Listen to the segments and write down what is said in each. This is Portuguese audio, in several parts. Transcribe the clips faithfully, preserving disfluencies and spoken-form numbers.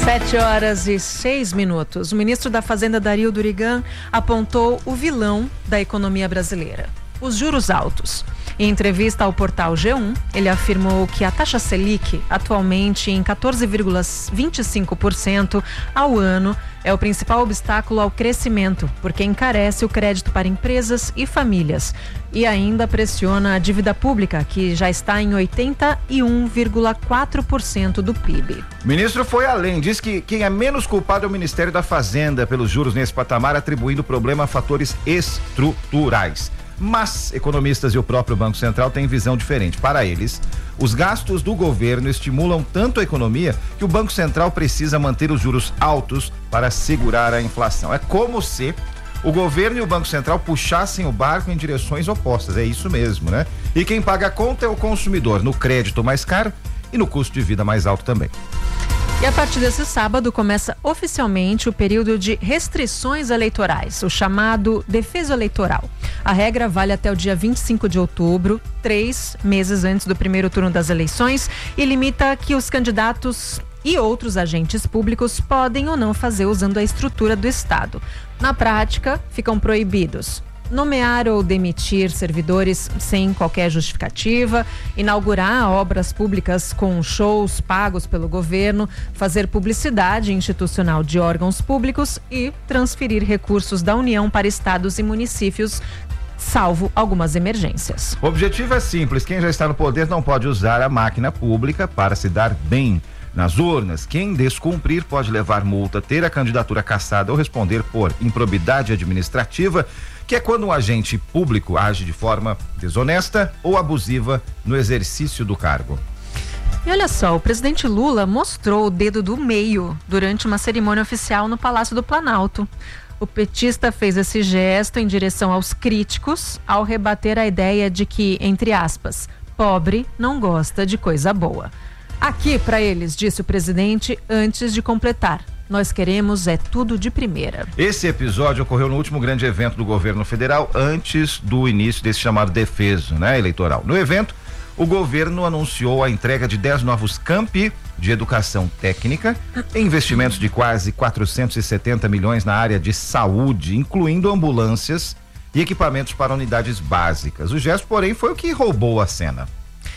Sete horas e seis minutos. O ministro da Fazenda, Dario Durigan, apontou o vilão da economia brasileira: os juros altos. Em entrevista ao portal G um, ele afirmou que a taxa Selic, atualmente em quatorze vírgula vinte e cinco por cento ao ano, é o principal obstáculo ao crescimento, porque encarece o crédito para empresas e famílias e ainda pressiona a dívida pública, que já está em oitenta e um vírgula quatro por cento do P I B. O ministro foi além, diz que quem é menos culpado é o Ministério da Fazenda pelos juros nesse patamar, atribuindo o problema a fatores estruturais. Mas economistas e o próprio Banco Central têm visão diferente. Para eles, os gastos do governo estimulam tanto a economia que o Banco Central precisa manter os juros altos para segurar a inflação. É como se o governo e o Banco Central puxassem o barco em direções opostas. É isso mesmo, né? E quem paga a conta é o consumidor, no crédito mais caro e no custo de vida mais alto também. E a partir desse sábado começa oficialmente o período de restrições eleitorais, o chamado defeso eleitoral. A regra vale até o dia vinte e cinco de outubro, três meses antes do primeiro turno das eleições, e limita que os candidatos e outros agentes públicos podem ou não fazer usando a estrutura do Estado. Na prática, ficam proibidos nomear ou demitir servidores sem qualquer justificativa, inaugurar obras públicas com shows pagos pelo governo, fazer publicidade institucional de órgãos públicos e transferir recursos da União para estados e municípios, salvo algumas emergências. O objetivo é simples: quem já está no poder não pode usar a máquina pública para se dar bem nas urnas. Quem descumprir pode levar multa, ter a candidatura cassada ou responder por improbidade administrativa, que é quando um agente público age de forma desonesta ou abusiva no exercício do cargo. E olha só, o presidente Lula mostrou o dedo do meio durante uma cerimônia oficial no Palácio do Planalto. O petista fez esse gesto em direção aos críticos ao rebater a ideia de que, entre aspas, pobre não gosta de coisa boa. Aqui, para eles, disse o presidente antes de completar: nós queremos é tudo de primeira. Esse episódio ocorreu no último grande evento do governo federal, antes do início desse chamado defeso, né, eleitoral. No evento, o governo anunciou a entrega de dez novos campi de educação técnica, investimentos de quase quatrocentos e setenta milhões na área de saúde, incluindo ambulâncias e equipamentos para unidades básicas. O gesto, porém, foi o que roubou a cena.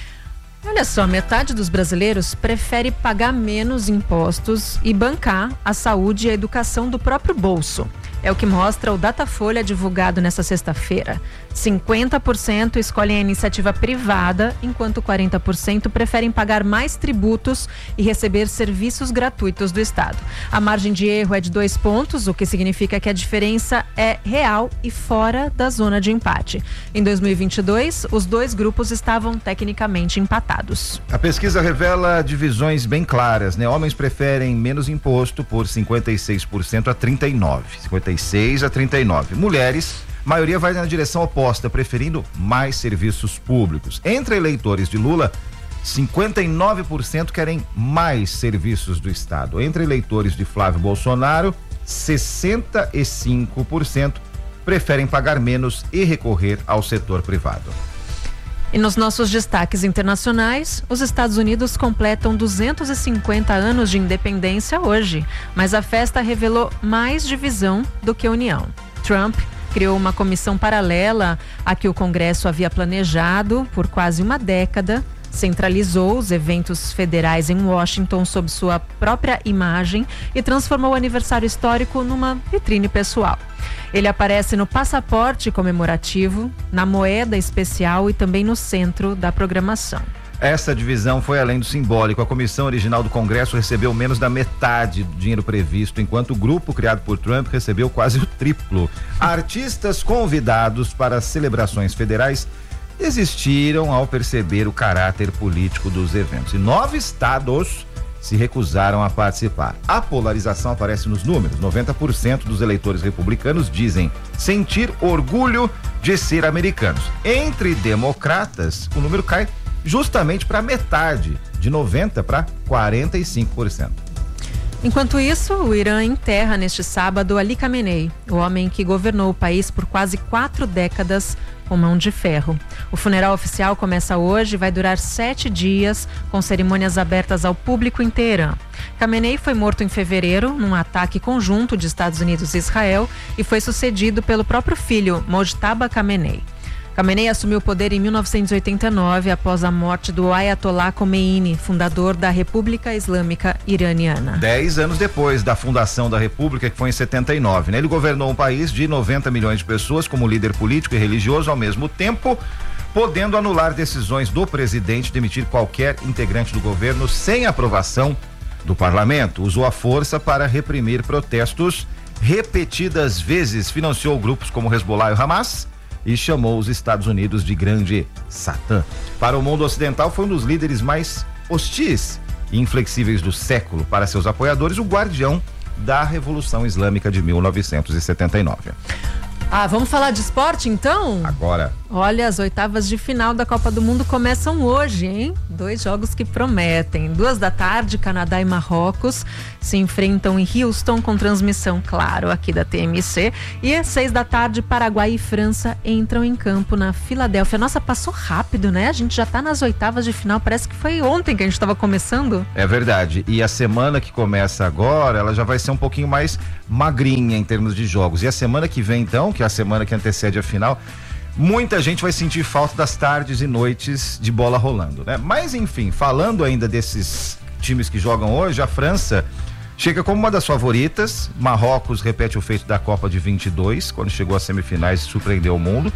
Olha só, metade dos brasileiros prefere pagar menos impostos e bancar a saúde e a educação do próprio bolso. É o que mostra o Datafolha divulgado nesta sexta-feira. cinquenta por cento escolhem a iniciativa privada, enquanto quarenta por cento preferem pagar mais tributos e receber serviços gratuitos do Estado. A margem de erro é de dois pontos, o que significa que a diferença é real e fora da zona de empate. Em dois mil e vinte e dois, os dois grupos estavam tecnicamente empatados. A pesquisa revela divisões bem claras, né? Homens preferem menos imposto por cinquenta e seis por cento a trinta e nove por cento. cinquenta e seis a trinta e nove. Mulheres, maioria vai na direção oposta, preferindo mais serviços públicos. Entre eleitores de Lula, cinquenta e nove por cento querem mais serviços do Estado. Entre eleitores de Flávio Bolsonaro, sessenta e cinco por cento preferem pagar menos e recorrer ao setor privado. E nos nossos destaques internacionais, os Estados Unidos completam duzentos e cinquenta anos de independência hoje, mas a festa revelou mais divisão do que união. Trump criou uma comissão paralela à que o Congresso havia planejado por quase uma década, centralizou os eventos federais em Washington sob sua própria imagem e transformou o aniversário histórico numa vitrine pessoal. Ele aparece no passaporte comemorativo, na moeda especial e também no centro da programação. Essa divisão foi além do simbólico. A comissão original do Congresso recebeu menos da metade do dinheiro previsto, enquanto o grupo criado por Trump recebeu quase o triplo. Artistas convidados para as celebrações federais desistiram ao perceber o caráter político dos eventos. E nove estados se recusaram a participar. A polarização aparece nos números. noventa por cento dos eleitores republicanos dizem sentir orgulho de ser americanos. Entre democratas, o número cai justamente para metade, de noventa para quarenta e cinco por cento. Enquanto isso, o Irã enterra neste sábado Ali Khamenei, o homem que governou o país por quase quatro décadas com mão de ferro. O funeral oficial começa hoje e vai durar sete dias, com cerimônias abertas ao público em Teherã. Khamenei foi morto em fevereiro num ataque conjunto de Estados Unidos e Israel e foi sucedido pelo próprio filho, Mojtaba Khamenei. Khamenei assumiu o poder em mil novecentos e oitenta e nove após a morte do Ayatollah Khomeini, fundador da República Islâmica Iraniana. Dez anos depois da fundação da República, que foi em setenta e nove, né? Ele governou um país de noventa milhões de pessoas como líder político e religioso ao mesmo tempo, podendo anular decisões do presidente, demitir qualquer integrante do governo sem aprovação do parlamento. Usou a força para reprimir protestos repetidas vezes, financiou grupos como Hezbollah e o Hamas e chamou os Estados Unidos de grande Satã. Para o mundo ocidental, foi um dos líderes mais hostis e inflexíveis do século. Para seus apoiadores, o guardião da Revolução Islâmica de mil novecentos e setenta e nove. Ah, vamos falar de esporte então? Agora. Olha, as oitavas de final da Copa do Mundo começam hoje, hein? Dois jogos que prometem. Duas da tarde, Canadá e Marrocos se enfrentam em Houston com transmissão, claro, aqui da T M C. E às seis da tarde, Paraguai e França entram em campo na Filadélfia. Nossa, passou rápido, né? A gente já tá nas oitavas de final. Parece que foi ontem que a gente estava começando. É verdade. E a semana que começa agora, ela já vai ser um pouquinho mais magrinha em termos de jogos. E a semana que vem, então, que é a semana que antecede a final, muita gente vai sentir falta das tardes e noites de bola rolando, né? Mas enfim, falando ainda desses times que jogam hoje, a França chega como uma das favoritas. Marrocos repete o feito da Copa de vinte e dois, quando chegou às semifinais e surpreendeu o mundo.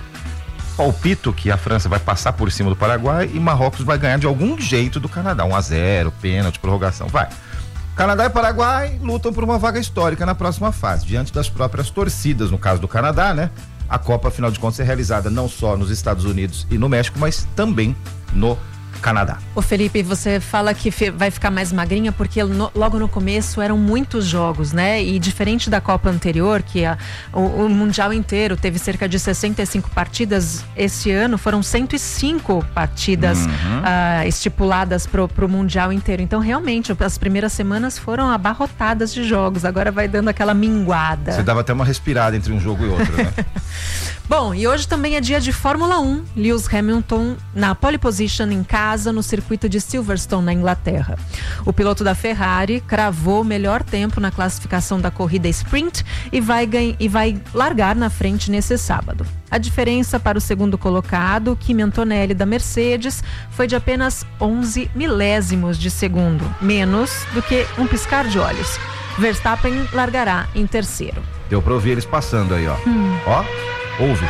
Palpito que a França vai passar por cima do Paraguai e Marrocos vai ganhar de algum jeito do Canadá, um a zero, pênalti, prorrogação, vai. Canadá e Paraguai lutam por uma vaga histórica na próxima fase, diante das próprias torcidas, no caso do Canadá, né? A Copa, afinal de contas, é realizada não só nos Estados Unidos e no México, mas também no Canadá. Ô Felipe, você fala que vai ficar mais magrinha porque no, logo no começo eram muitos jogos, né? E diferente da Copa anterior, que a, o, o Mundial inteiro teve cerca de sessenta e cinco partidas, esse ano foram cento e cinco partidas uhum. uh, estipuladas pro, pro Mundial inteiro. Então, realmente, as primeiras semanas foram abarrotadas de jogos, agora vai dando aquela minguada. Você dava até uma respirada entre um jogo e outro, né? Bom, e hoje também é dia de Fórmula um. Lewis Hamilton na pole position em casa no circuito de Silverstone, na Inglaterra. O piloto da Ferrari cravou o melhor tempo na classificação da corrida sprint e vai, ganha, e vai largar na frente nesse sábado. A diferença para o segundo colocado, Kimi Antonelli da Mercedes, foi de apenas onze milésimos de segundo, menos do que um piscar de olhos. Verstappen largará em terceiro. Deu pra ouvir eles passando aí, ó. Hum. Ó. Ouve.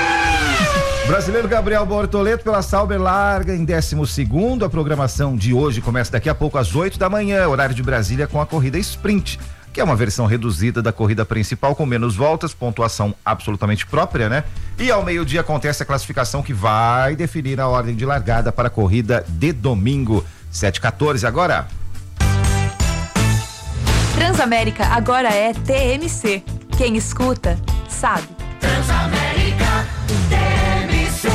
Brasileiro Gabriel Bortoleto pela Sauber larga em décimo segundo. A programação de hoje começa daqui a pouco às oito da manhã, horário de Brasília, com a corrida sprint, que é uma versão reduzida da corrida principal com menos voltas, pontuação absolutamente própria, né? E ao meio-dia acontece a classificação que vai definir a ordem de largada para a corrida de domingo. sete e quatorze agora. Transamérica agora é T M C. Quem escuta, sabe. Transamérica T M C.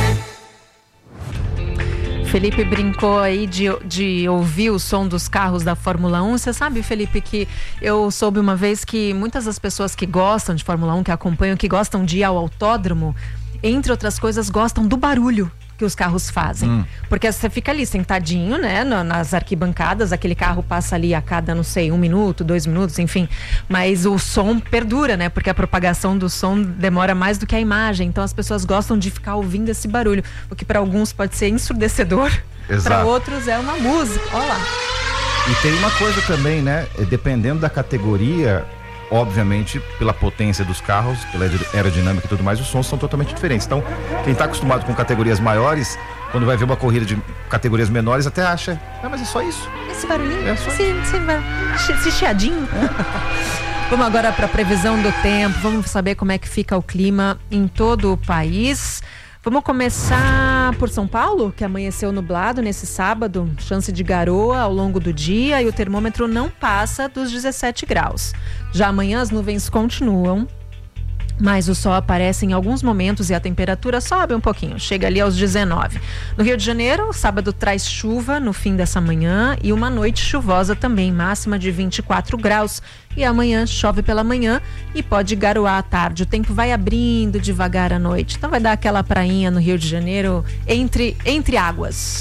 Felipe brincou aí de, de ouvir o som dos carros da Fórmula um. Você sabe, Felipe, que eu soube uma vez que muitas das pessoas que gostam de Fórmula um, que acompanham, que gostam de ir ao autódromo, entre outras coisas, gostam do barulho que os carros fazem. Hum. Porque você fica ali sentadinho, né, nas arquibancadas, aquele carro passa ali a cada, não sei, um minuto, dois minutos, enfim. Mas o som perdura, né? Porque a propagação do som demora mais do que a imagem. Então as pessoas gostam de ficar ouvindo esse barulho. O que para alguns pode ser ensurdecedor, para outros é uma música. Olha lá. E tem uma coisa também, né? Dependendo da categoria, obviamente, pela potência dos carros, pela aerodinâmica e tudo mais, os sons são totalmente diferentes. Então, quem está acostumado com categorias maiores, quando vai ver uma corrida de categorias menores, até acha, ah, mas é só isso. Esse barulhinho, é só esse, esse, esse chiadinho. Vamos agora para a previsão do tempo, vamos saber como é que fica o clima em todo o país. Vamos começar por São Paulo, que amanheceu nublado nesse sábado, chance de garoa ao longo do dia e o termômetro não passa dos dezessete graus. Já amanhã as nuvens continuam, mas o sol aparece em alguns momentos e a temperatura sobe um pouquinho, chega ali aos dezenove. No Rio de Janeiro, o sábado traz chuva no fim dessa manhã e uma noite chuvosa também, máxima de vinte e quatro graus. E amanhã chove pela manhã e pode garoar à tarde. O tempo vai abrindo devagar à noite, então vai dar aquela prainha no Rio de Janeiro entre, entre águas.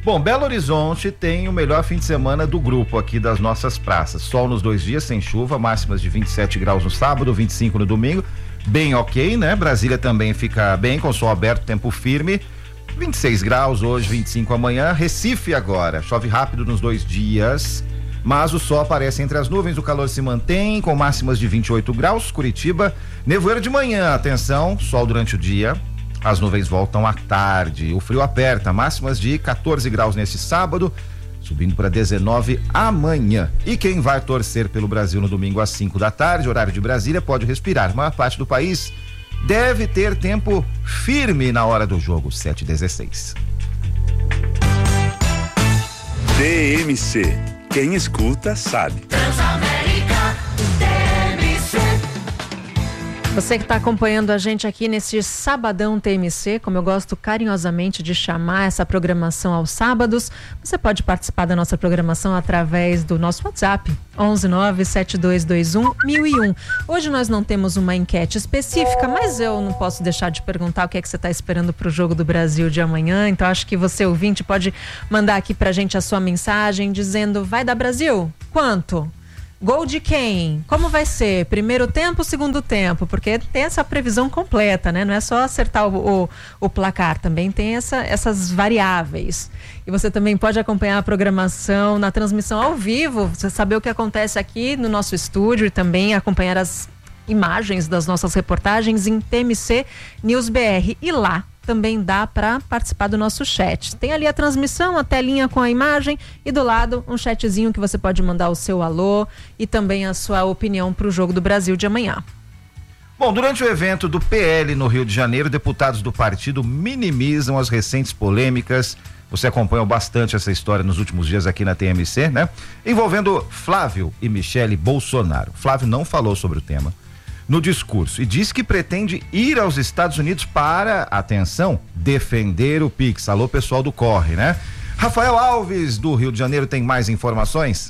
Bom, Belo Horizonte tem o melhor fim de semana do grupo aqui das nossas praças. Sol nos dois dias, sem chuva, máximas de vinte e sete graus no sábado, vinte e cinco no domingo. Bem ok, né? Brasília também fica bem, com sol aberto, tempo firme. vinte e seis graus hoje, vinte e cinco amanhã. Recife agora, chove rápido nos dois dias, mas o sol aparece entre as nuvens, o calor se mantém com máximas de vinte e oito graus. Curitiba, nevoeiro de manhã, atenção, sol durante o dia. As nuvens voltam à tarde, o frio aperta, máximas de quatorze graus neste sábado, subindo para dezenove amanhã. E quem vai torcer pelo Brasil no domingo às cinco da tarde, horário de Brasília, pode respirar. A maior parte do país deve ter tempo firme na hora do jogo, sete e dezesseis. T M C, quem escuta sabe. Transamérica, T M C. Você que está acompanhando a gente aqui nesse Sabadão T M C, como eu gosto carinhosamente de chamar essa programação aos sábados, você pode participar da nossa programação através do nosso WhatsApp, onze nove sete dois dois um mil e um. Hoje nós não temos uma enquete específica, mas eu não posso deixar de perguntar o que é que você está esperando para o Jogo do Brasil de amanhã, então acho que você, ouvinte, pode mandar aqui pra gente a sua mensagem dizendo: vai dar Brasil? Quanto? Gol de quem? Como vai ser? Primeiro tempo, segundo tempo? Porque tem essa previsão completa, né? Não é só acertar o, o, o placar, também tem essa, essas variáveis. E você também pode acompanhar a programação na transmissão ao vivo, você saber o que acontece aqui no nosso estúdio e também acompanhar as imagens das nossas reportagens em T M C News B R. E lá também dá para participar do nosso chat. Tem ali a transmissão, a telinha com a imagem e do lado um chatzinho que você pode mandar o seu alô e também a sua opinião para o Jogo do Brasil de amanhã. Bom, durante o evento do P L no Rio de Janeiro, deputados do partido minimizam as recentes polêmicas. Você acompanhou bastante essa história nos últimos dias aqui na T M C, né? Envolvendo Flávio e Michele Bolsonaro. Flávio não falou sobre o tema no discurso e disse que pretende ir aos Estados Unidos para, atenção, defender o Pix. Alô, pessoal do Corre, né? Rafael Alves, do Rio de Janeiro, tem mais informações?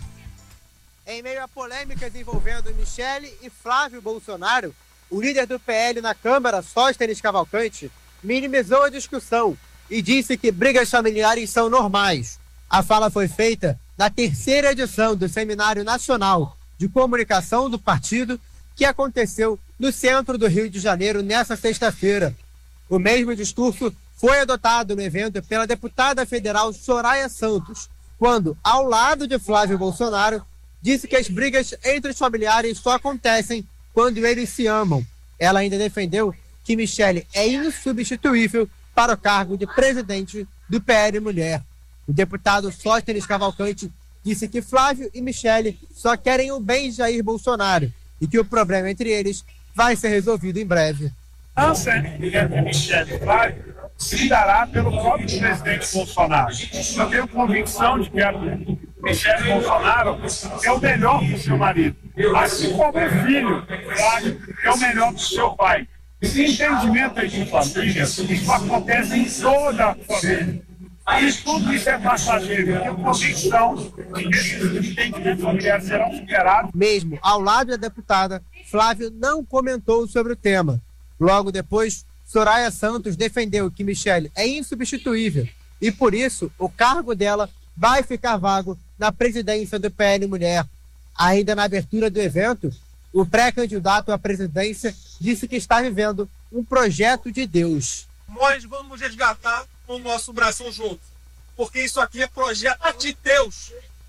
Em meio a polêmicas envolvendo Michele e Flávio Bolsonaro, o líder do P L na Câmara, Sóstenes Cavalcante, minimizou a discussão e disse que brigas familiares são normais. A fala foi feita na terceira edição do Seminário Nacional de Comunicação do Partido, que aconteceu no centro do Rio de Janeiro nesta sexta-feira. O mesmo discurso foi adotado no evento pela deputada federal Soraya Santos, quando, ao lado de Flávio Bolsonaro, disse que as brigas entre os familiares só acontecem quando eles se amam. Ela ainda defendeu que Michele é insubstituível para o cargo de presidente do P L Mulher. O deputado Sóstenes Cavalcante disse que Flávio e Michele só querem o bem de Jair Bolsonaro e que o problema entre eles vai ser resolvido em breve. A entre Michele e Flávio se dará pelo próprio presidente Bolsonaro. Eu tenho convicção de que a Michele Bolsonaro é o melhor para o seu marido, assim como o filho, Flávio, é o melhor para o seu pai. Esse entendimento de família, isso acontece em toda a família. E tudo isso é passageiro. Eu tenho convicção de que esses entendimentos familiares serão superados. Mesmo ao lado da deputada, Flávio não comentou sobre o tema. Logo depois, Soraya Santos defendeu que Michele é insubstituível e, por isso, o cargo dela vai ficar vago na presidência do P L Mulher. Ainda na abertura do evento, o pré-candidato à presidência disse que está vivendo um projeto de Deus. Nós vamos resgatar o nosso Brasil junto, porque isso aqui é projeto de Deus.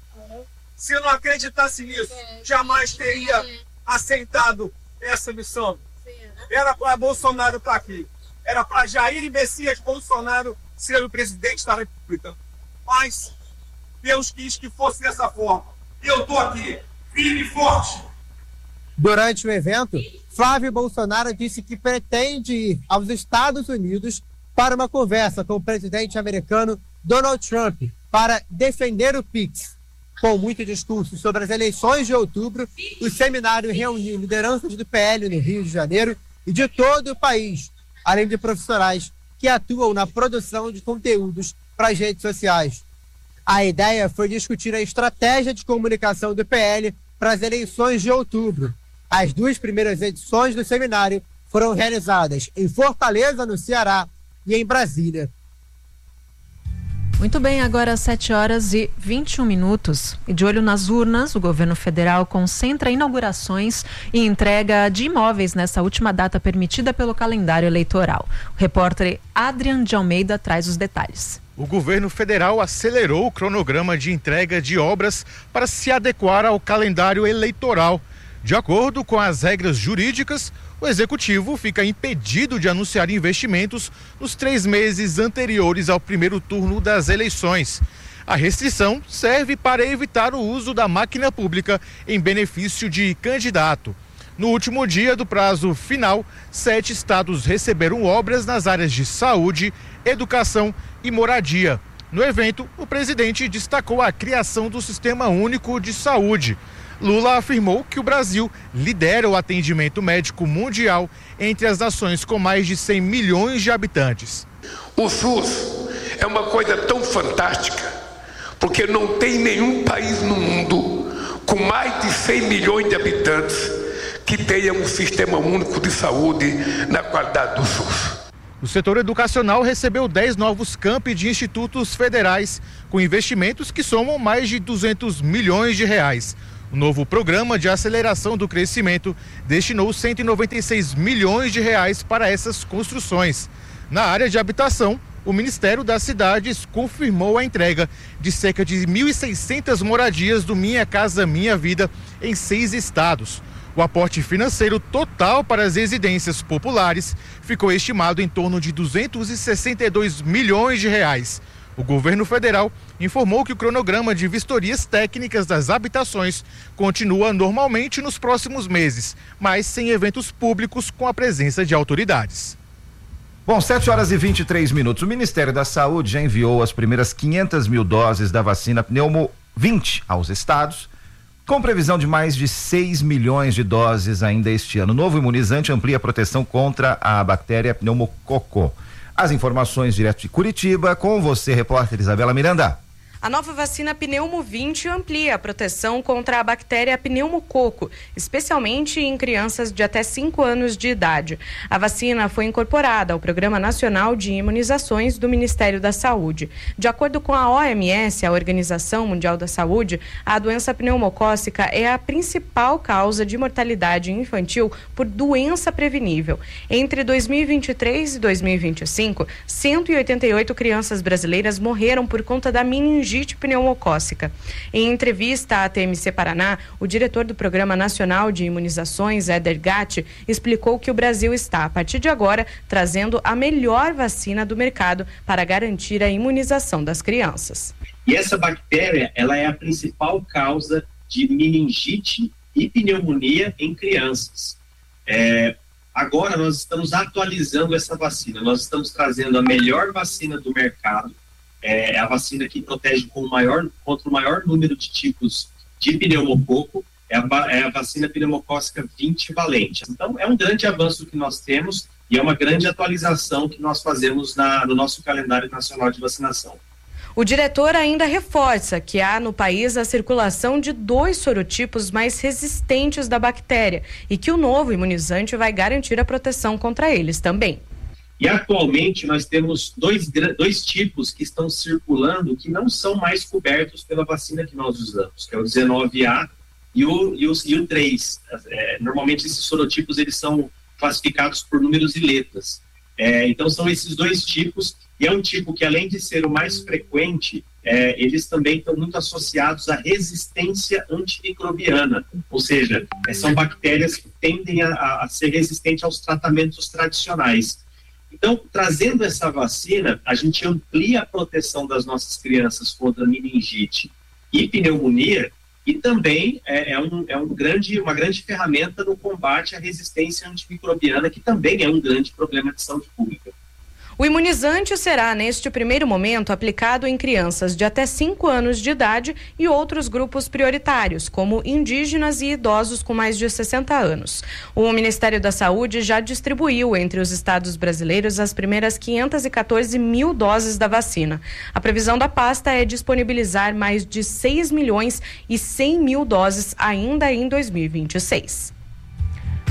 Se eu não acreditasse nisso, jamais teria aceitado essa missão. Era para Bolsonaro estar aqui, era para Jair Messias Bolsonaro ser o presidente da República, mas Deus quis que fosse dessa forma, e eu estou aqui, firme e forte. Durante o evento, Flávio Bolsonaro disse que pretende ir aos Estados Unidos para uma conversa com o presidente americano Donald Trump para defender o Pix. Com muito discurso sobre as eleições de outubro, o seminário reuniu lideranças do P L no Rio de Janeiro e de todo o país, além de profissionais que atuam na produção de conteúdos para as redes sociais. A ideia foi discutir a estratégia de comunicação do P L para as eleições de outubro. As duas primeiras edições do seminário foram realizadas em Fortaleza, no Ceará, e em Brasília. Muito bem, agora às sete horas e vinte e um minutos. E de olho nas urnas, o governo federal concentra inaugurações e entrega de imóveis nessa última data permitida pelo calendário eleitoral. O repórter Adrian de Almeida traz os detalhes. O governo federal acelerou o cronograma de entrega de obras para se adequar ao calendário eleitoral. De acordo com as regras jurídicas, o executivo fica impedido de anunciar investimentos nos três meses anteriores ao primeiro turno das eleições. A restrição serve para evitar o uso da máquina pública em benefício de candidato. No último dia do prazo final, sete estados receberam obras nas áreas de saúde, educação e moradia. No evento, o presidente destacou a criação do Sistema Único de Saúde. Lula afirmou que o Brasil lidera o atendimento médico mundial entre as nações com mais de cem milhões de habitantes. O SUS é uma coisa tão fantástica, porque não tem nenhum país no mundo com mais de cem milhões de habitantes que tenha um sistema único de saúde na qualidade do SUS. O setor educacional recebeu dez novos campi de institutos federais, com investimentos que somam mais de duzentos milhões de reais. O novo programa de aceleração do crescimento destinou cento e noventa e seis milhões de reais para essas construções. Na área de habitação, o Ministério das Cidades confirmou a entrega de cerca de mil e seiscentas moradias do Minha Casa Minha Vida em seis estados. O aporte financeiro total para as residências populares ficou estimado em torno de duzentos e sessenta e dois milhões de reais. O governo federal informou que o cronograma de vistorias técnicas das habitações continua normalmente nos próximos meses, mas sem eventos públicos com a presença de autoridades. Bom, sete horas e vinte e três minutos. O Ministério da Saúde já enviou as primeiras quinhentas mil doses da vacina Pneumo vinte aos estados, com previsão de mais de seis milhões de doses ainda este ano. O novo imunizante amplia a proteção contra a bactéria pneumococo. As informações direto de Curitiba, com você, repórter Isabela Miranda. A nova vacina Pneumo vinte amplia a proteção contra a bactéria pneumococo, especialmente em crianças de até cinco anos de idade. A vacina foi incorporada ao Programa Nacional de Imunizações do Ministério da Saúde. De acordo com a O M S, a Organização Mundial da Saúde, a doença pneumocócica é a principal causa de mortalidade infantil por doença prevenível. Entre dois mil e vinte e três e dois mil e vinte e cinco, cento e oitenta e oito crianças brasileiras morreram por conta da meningite pneumocócica. Em entrevista à T M C Paraná, o diretor do Programa Nacional de Imunizações, Éder Gatti, explicou que o Brasil está, a partir de agora, trazendo a melhor vacina do mercado para garantir a imunização das crianças. E essa bactéria, ela é a principal causa de meningite e pneumonia em crianças. É, agora nós estamos atualizando essa vacina, nós estamos trazendo a melhor vacina do mercado. É a vacina que protege com o maior, contra o maior número de tipos de pneumococo, é a, é a vacina pneumocócica vinte valente. Então, é um grande avanço que nós temos e é uma grande atualização que nós fazemos na, no nosso calendário nacional de vacinação. O diretor ainda reforça que há no país a circulação de dois sorotipos mais resistentes da bactéria e que o novo imunizante vai garantir a proteção contra eles também. E atualmente nós temos dois, dois tipos que estão circulando que não são mais cobertos pela vacina que nós usamos, que é o dezenove A e o, e o, e o três. É, normalmente esses sorotipos eles são classificados por números e letras. É, então são esses dois tipos, e é um tipo que além de ser o mais frequente, é, eles também estão muito associados à resistência antimicrobiana, ou seja, é, são bactérias que tendem a, a ser resistentes aos tratamentos tradicionais. Então, trazendo essa vacina, a gente amplia a proteção das nossas crianças contra meningite e pneumonia e também é, é, um, é um grande, uma grande ferramenta no combate à resistência antimicrobiana, que também é um grande problema de saúde pública. O imunizante será, neste primeiro momento, aplicado em crianças de até cinco anos de idade e outros grupos prioritários, como indígenas e idosos com mais de sessenta anos. O Ministério da Saúde já distribuiu entre os estados brasileiros as primeiras quinhentas e quatorze mil doses da vacina. A previsão da pasta é disponibilizar mais de seis milhões e cem mil doses ainda em dois mil e vinte e seis.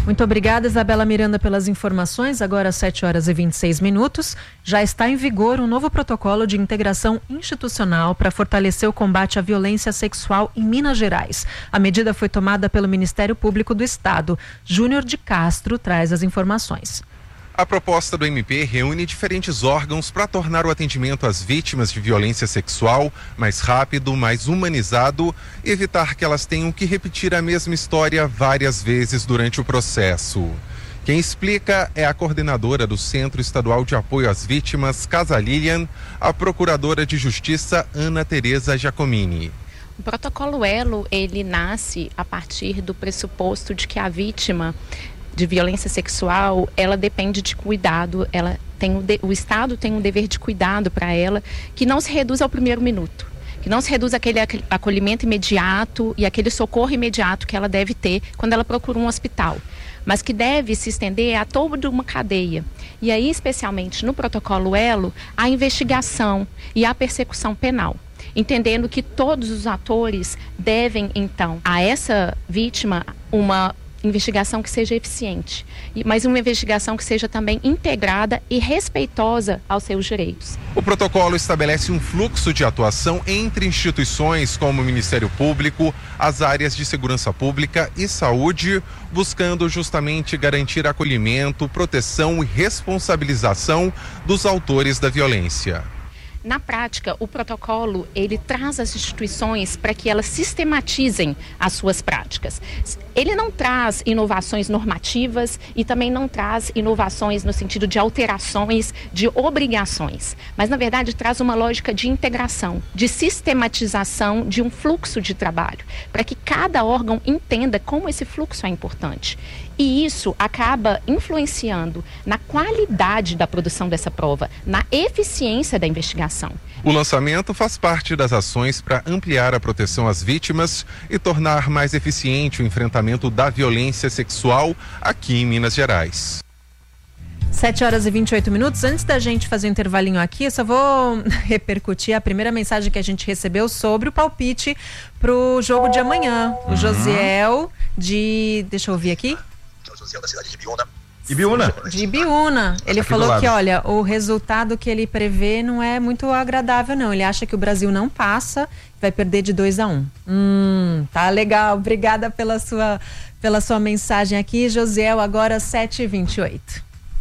Muito obrigada, Isabela Miranda, pelas informações. Agora às sete horas e vinte e seis minutos, já está em vigor um novo protocolo de integração institucional para fortalecer o combate à violência sexual em Minas Gerais. A medida foi tomada pelo Ministério Público do Estado. Júnior de Castro traz as informações. A proposta do M P reúne diferentes órgãos para tornar o atendimento às vítimas de violência sexual mais rápido, mais humanizado, e evitar que elas tenham que repetir a mesma história várias vezes durante o processo. Quem explica é a coordenadora do Centro Estadual de Apoio às Vítimas, Casa Lilian, a procuradora de Justiça, Ana Tereza Giacomini. O protocolo Elo, ele nasce a partir do pressuposto de que a vítima de violência sexual, ela depende de cuidado, ela tem o, de, o Estado tem um dever de cuidado para ela, que não se reduz ao primeiro minuto, que não se reduz àquele acolhimento imediato e aquele socorro imediato que ela deve ter quando ela procura um hospital, mas que deve se estender a toda uma cadeia. E aí, especialmente no protocolo Elo, a investigação e a persecução penal, entendendo que todos os atores devem, então, a essa vítima uma investigação que seja eficiente, mas uma investigação que seja também integrada e respeitosa aos seus direitos. O protocolo estabelece um fluxo de atuação entre instituições como o Ministério Público, as áreas de segurança pública e saúde, buscando justamente garantir acolhimento, proteção e responsabilização dos autores da violência. Na prática, o protocolo, ele traz as instituições para que elas sistematizem as suas práticas. Ele não traz inovações normativas e também não traz inovações no sentido de alterações, de obrigações, mas na verdade traz uma lógica de integração, de sistematização de um fluxo de trabalho, para que cada órgão entenda como esse fluxo é importante. E isso acaba influenciando na qualidade da produção dessa prova, na eficiência da investigação. O lançamento faz parte das ações para ampliar a proteção às vítimas e tornar mais eficiente o enfrentamento da violência sexual aqui em Minas Gerais. sete horas e vinte e oito minutos. Antes da gente fazer um intervalinho aqui, eu só vou repercutir a primeira mensagem que a gente recebeu sobre o palpite pro jogo de amanhã. O Josiel de... Deixa eu ouvir aqui. Josiel da cidade de Ibiúna. Ibiúna? De Ibiúna. Ele aqui falou que, olha, o resultado que ele prevê não é muito agradável, não. Ele acha que o Brasil não passa, vai perder de dois a um. Hum, tá legal. Obrigada pela sua, pela sua mensagem aqui, Josiel. Agora sete e vinte e oito.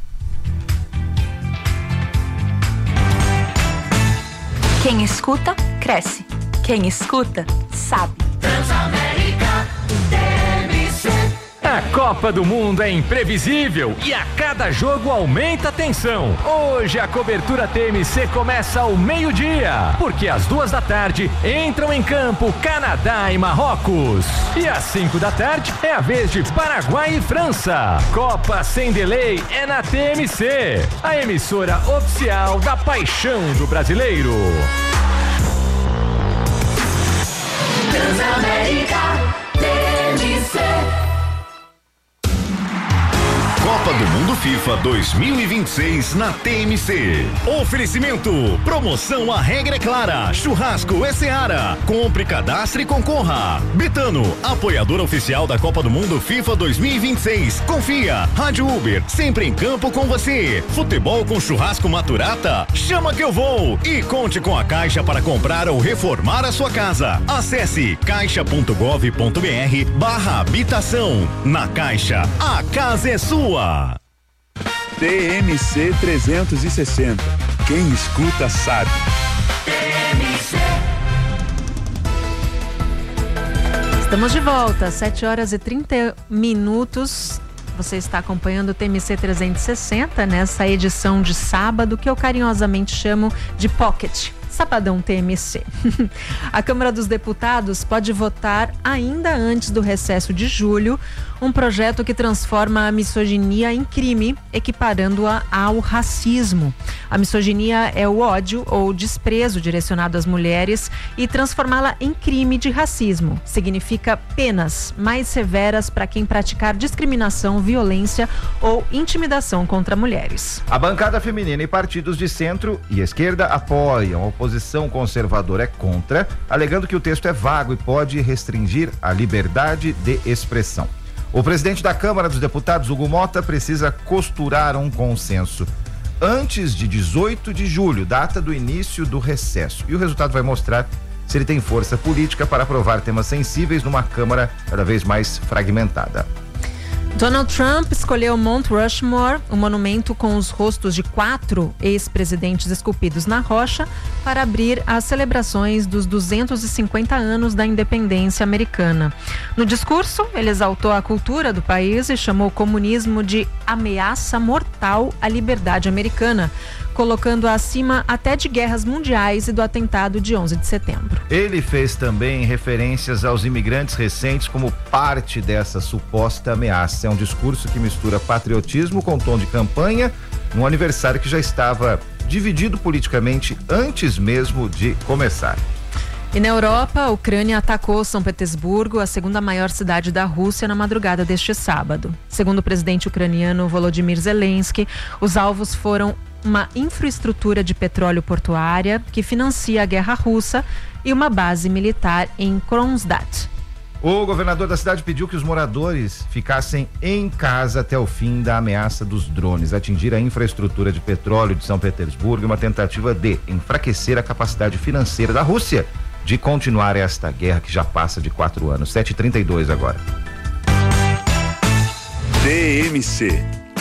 Quem escuta, cresce. Quem escuta, sabe. Transamérica T M C. A Copa do Mundo é imprevisível e a cada jogo aumenta a tensão. Hoje a cobertura T M C começa ao meio-dia, porque às duas da tarde entram em campo Canadá e Marrocos. E às cinco da tarde é a vez de Paraguai e França. Copa sem delay é na T M C, a emissora oficial da paixão do brasileiro. Transamérica T M C. Copa do Mundo FIFA dois mil e vinte e seis na T M C. Oferecimento, promoção A Regra é Clara, Churrasco é Seara. Compre, cadastre e concorra. Betano, apoiador oficial da Copa do Mundo FIFA dois mil e vinte e seis. Confia, Rádio Uber, sempre em campo com você. Futebol com churrasco Maturata, chama que eu vou. E conte com a Caixa para comprar ou reformar a sua casa. Acesse caixa ponto gov ponto br barra habitação. Na Caixa, a casa é sua. T M C trezentos e sessenta. Quem escuta sabe. T M C. Estamos de volta, sete horas e trinta minutos. Você está acompanhando o T M C trezentos e sessenta nessa edição de sábado, que eu carinhosamente chamo de Pocket. Sabadão T M C. A Câmara dos Deputados pode votar ainda antes do recesso de julho um projeto que transforma a misoginia em crime, equiparando-a ao racismo. A misoginia é o ódio ou desprezo direcionado às mulheres, e transformá-la em crime de racismo significa penas mais severas para quem praticar discriminação, violência ou intimidação contra mulheres. A bancada feminina e partidos de centro e esquerda apoiam. A oposição conservadora é contra, alegando que o texto é vago e pode restringir a liberdade de expressão. O presidente da Câmara dos Deputados, Hugo Mota, precisa costurar um consenso antes de dezoito de julho, data do início do recesso. E o resultado vai mostrar se ele tem força política para aprovar temas sensíveis numa Câmara cada vez mais fragmentada. Donald Trump escolheu Mount Rushmore, um monumento com os rostos de quatro ex-presidentes esculpidos na rocha, para abrir as celebrações dos duzentos e cinquenta anos da independência americana. No discurso, ele exaltou a cultura do país e chamou o comunismo de ameaça mortal à liberdade americana, colocando-a acima até de guerras mundiais e do atentado de onze de setembro. Ele fez também referências aos imigrantes recentes como parte dessa suposta ameaça. É um discurso que mistura patriotismo com tom de campanha, num aniversário que já estava dividido politicamente antes mesmo de começar. E na Europa, a Ucrânia atacou São Petersburgo, a segunda maior cidade da Rússia, na madrugada deste sábado. Segundo o presidente ucraniano Volodymyr Zelensky, os alvos foram uma infraestrutura de petróleo portuária que financia a guerra russa e uma base militar em Kronstadt. O governador da cidade pediu que os moradores ficassem em casa até o fim da ameaça dos drones. Atingir a infraestrutura de petróleo de São Petersburgo é uma tentativa de enfraquecer a capacidade financeira da Rússia de continuar esta guerra que já passa de quatro anos. sete e trinta e dois agora. T M C